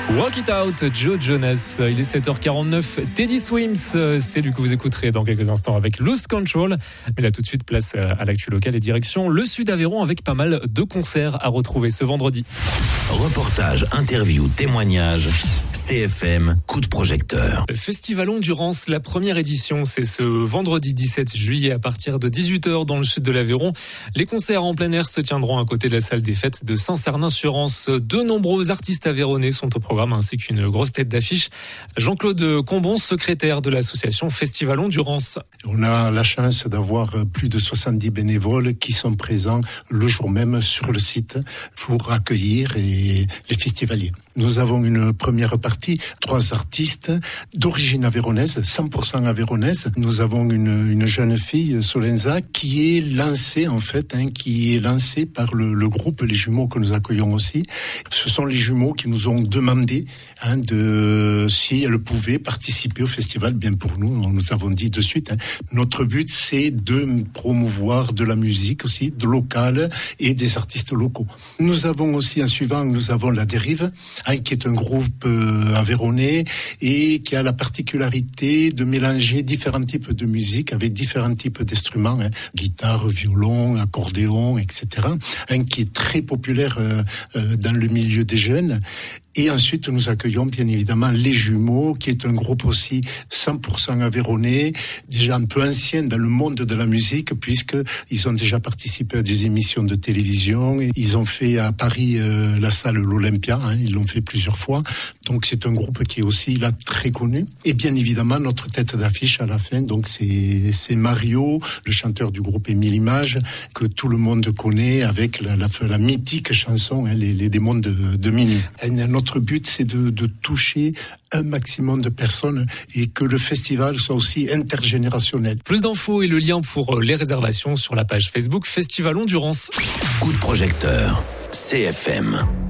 Walk It Out, Joe Jonas. Il est 7h49. Teddy Swims, c'est lui que vous écouterez dans quelques instants avec Loose Control. Mais là, tout de suite, place à l'actu local et direction le Sud Aveyron avec pas mal de concerts à retrouver ce vendredi. Reportage, interview, témoignage. CFM, coup de projecteur. Festival Endurance, la première édition, c'est ce vendredi 17 juillet à partir de 18h dans le sud de l'Aveyron. Les concerts en plein air se tiendront à côté de la salle des fêtes de Saint-Cernin-sur-Ance. De nombreux artistes aveyronnais sont au programme ainsi qu'une grosse tête d'affiche. Jean-Claude Combon, secrétaire de l'association Festival Endurance. On a la chance d'avoir plus de 70 bénévoles qui sont présents le jour même sur le site pour accueillir les festivaliers. Nous avons une première partie, 3 artistes d'origine aveyronnaise, 100% aveyronnaise. Nous avons une jeune fille, Solenza, qui est lancée par le groupe Les Jumeaux que nous accueillons aussi. Ce sont les jumeaux qui nous ont demandé si elle pouvait participer au festival. Bien pour nous avons dit de suite. Notre but, c'est de promouvoir de la musique aussi, de local et des artistes locaux. Nous avons aussi un suivant, nous avons La Dérive, qui est un groupe aveyronnais et qui a la particularité de mélanger différents types de musique avec différents types d'instruments, guitare, violon, accordéon, etc., qui est très populaire dans le milieu des jeunes. Et ensuite, nous accueillons bien évidemment Les Jumeaux, qui est un groupe aussi 100% aveyronnais, déjà un peu ancien dans le monde de la musique, puisqu'ils ont déjà participé à des émissions de télévision. Ils ont fait à Paris la salle l'Olympia, ils l'ont fait plusieurs fois. Donc c'est un groupe qui est aussi là très connu. Et bien évidemment, notre tête d'affiche à la fin, donc c'est Mario, le chanteur du groupe Émile Images, que tout le monde connaît avec la mythique chanson Les démons de minuit. Notre but, c'est de toucher un maximum de personnes et que le festival soit aussi intergénérationnel. Plus d'infos et le lien pour les réservations sur la page Facebook Festival Endurance. Coup de projecteur, CFM.